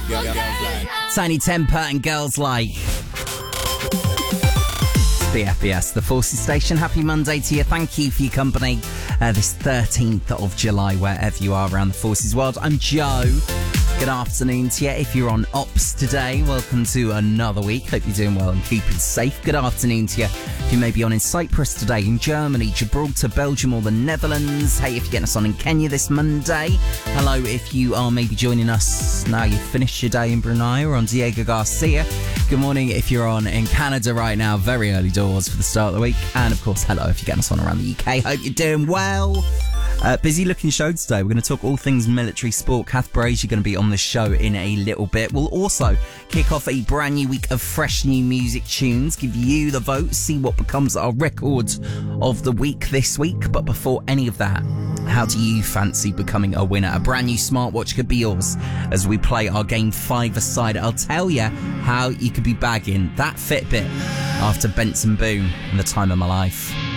Tiny Temper and Girls Like. The FBS, the Forces Station. Happy Monday to you. Thank you for your company this 13th of July, wherever you are around the Forces world. I'm Joe. Good afternoon to you. If you're on ops today, welcome to another week. Hope you're doing well and keeping safe. Good afternoon to you. If you may be on in Cyprus today, in Germany, Gibraltar, Belgium or the Netherlands. Hey, if you're getting us on in Kenya this Monday. Hello if you are maybe joining us now you've finished your day in Brunei or on Diego Garcia. Good morning if you're on in Canada right now. Very early doors for the start of the week. And of course, hello if you're getting us on around the UK. Hope you're doing well. Busy looking show today. We're going to talk all things military sport. Kath Brazier going to be on the show in a little bit. We'll also kick off a brand new week of fresh new music tunes, give you the vote, see what becomes our record of the week this week. But before any of that, how do you fancy becoming a winner? A brand new smartwatch could be yours as we play our game 5-a-side. I'll tell you how you could be bagging that Fitbit after Benson Boone and The Time of My Life.